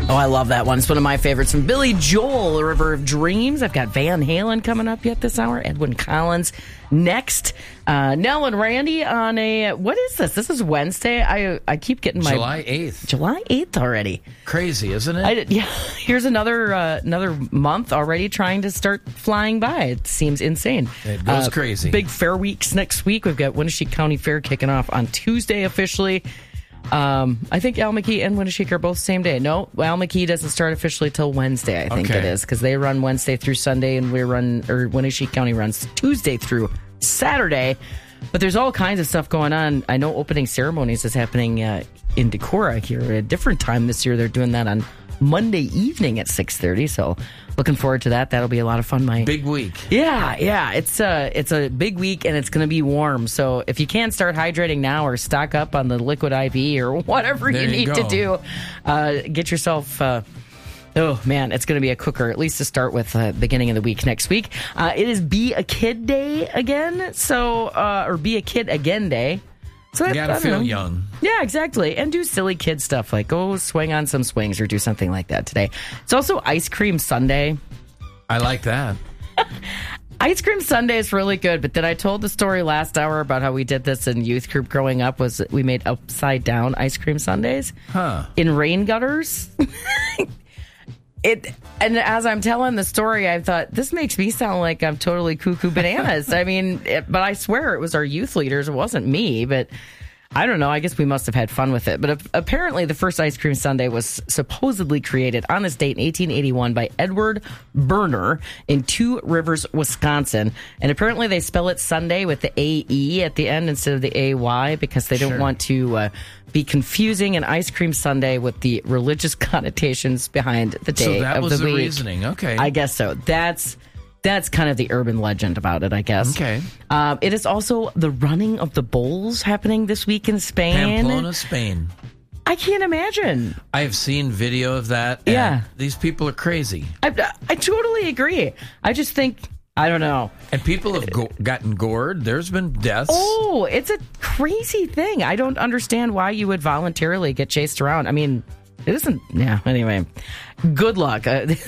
Oh, I love that one. It's one of my favorites from Billy Joel, River of Dreams. I've got Van Halen coming up yet this hour. Edwin Collins next. Nell and Randy on a... What is this? This is Wednesday. I keep getting my... July 8th. July 8th already. Crazy, isn't it? Yeah. Here's another month already trying to start flying by. It seems insane. It goes crazy. Big fair weeks next week. We've got Winneshiek County Fair kicking off on Tuesday officially. I think Al McKee and Winneshiek are both same day. No, Al McKee doesn't start officially till Wednesday, I think it is, because they run Wednesday through Sunday, and Winneshiek County runs Tuesday through Saturday. But there's all kinds of stuff going on. I know opening ceremonies is happening in Decorah here at a different time this year. They're doing that on Monday evening at 6:30. So looking forward to that. That'll be a lot of fun. Big week. Yeah. It's a big week, and it's going to be warm. So if you can't start hydrating now or stock up on the liquid IV or whatever you need to do, get yourself... Oh, man, it's going to be a cooker, at least to start with beginning of the week next week. It is Be a Kid Day again, or Be a Kid Again Day. So you gotta feel young. Yeah, exactly. And do silly kid stuff like go swing on some swings or do something like that today. It's also Ice Cream Sunday. I like that. Ice Cream Sunday is really good, but then I told the story last hour about how we did this in youth group growing up. Was we made upside down ice cream sundaes in rain gutters. And as I'm telling the story, I thought, this makes me sound like I'm totally cuckoo bananas. I mean, but I swear it was our youth leaders. It wasn't me, but I don't know. I guess we must have had fun with it. But apparently the first ice cream sundae was supposedly created on this date in 1881 by Edward Berner in Two Rivers, Wisconsin. And apparently they spell it Sunday with the A-E at the end instead of the A-Y because they don't want to be confusing an ice cream sundae with the religious connotations behind the day of the week. So that was the reasoning. Okay. I guess so. That's kind of the urban legend about it, I guess. Okay. It is also the running of the bulls happening this week in Spain. Pamplona, Spain. I can't imagine. I have seen video of that. And these people are crazy. I totally agree. I just think, I don't know. And people have gotten gored. There's been deaths. Oh, it's a crazy thing. I don't understand why you would voluntarily get chased around. I mean, it isn't. Yeah, anyway. Good luck.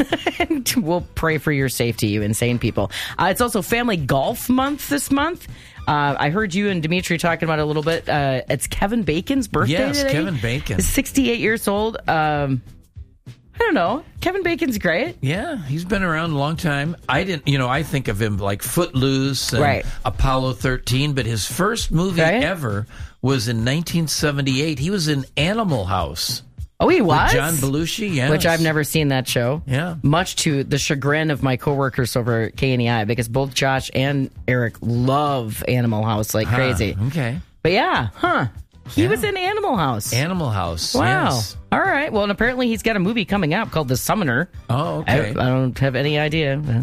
We'll pray for your safety, you insane people. It's also Family Golf Month this month. I heard you and Dimitri talking about it a little bit. It's Kevin Bacon's birthday today. Yes, Kevin Bacon. He's 68 years old. I don't know. Kevin Bacon's great. Yeah, he's been around a long time. I think of him like Footloose and Apollo 13, but his first movie ever was in 1978. He was in Animal House. Oh, he was? With John Belushi, yes. Which I've never seen that show. Yeah. Much to the chagrin of my coworkers over at KNEI, because both Josh and Eric love Animal House like crazy. Okay. But he was in Animal House. Animal House, wow. Yes. All right. Well, and apparently he's got a movie coming out called The Summoner. Oh, okay. I don't have any idea.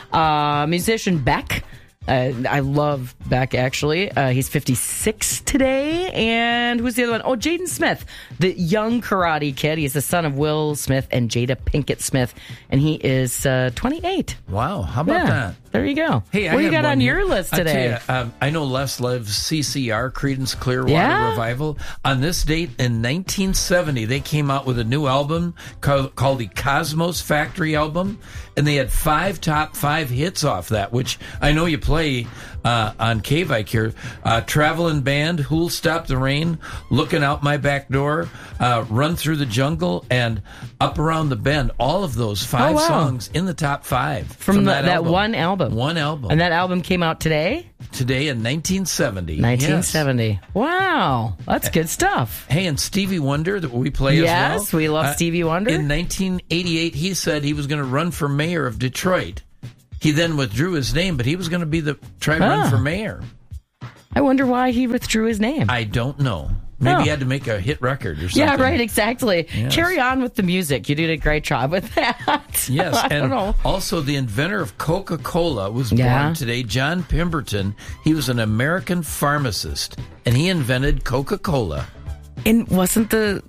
Musician Beck. I love Beck, actually. He's 56 today. And who's the other one? Oh, Jaden Smith, the young karate kid. He's the son of Will Smith and Jada Pinkett Smith. And he is 28. Wow. How about that? There you go. Hey, what do you got on your list today? I know Les loves CCR, Creedence Clearwater Revival. On this date in 1970, they came out with a new album called the Cosmos Factory album. And they had 5 top 5 hits off that, which I know you play on K-Vike here. Traveling Band, Who'll Stop the Rain, Looking Out My Back Door, Run Through the Jungle, and Up Around the Bend. All of those 5 songs in the top 5. From that one album. One album. And that album came out today? Today in 1970. 1970. Yes. Wow. That's good stuff. Hey, and Stevie Wonder that we play as well. Yes, we love Stevie Wonder. In 1988, he said he was going to run for mayor of Detroit. He then withdrew his name, but he was going to run for mayor. I wonder why he withdrew his name. I don't know. Maybe he had to make a hit record or something. Yeah, right, exactly. Yes. Carry on with the music. You did a great job with that. Yes, I and don't know. Also the inventor of Coca-Cola was born today, John Pemberton. He was an American pharmacist, and he invented Coca-Cola. And wasn't the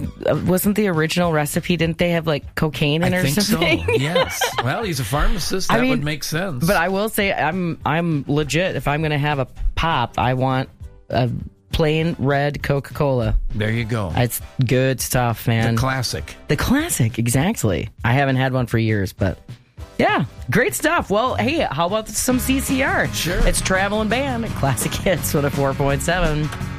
original recipe, didn't they have like cocaine in it or something? I think so, yes. Well, he's a pharmacist. That would make sense. But I will say I'm legit. If I'm going to have a pop, I want a plain red Coca-Cola. There you go. It's good stuff, man. The classic. The classic, exactly. I haven't had one for years, but yeah, great stuff. Well, hey, how about some CCR? Sure. It's Traveling Band, Classic Hits with a 4.7.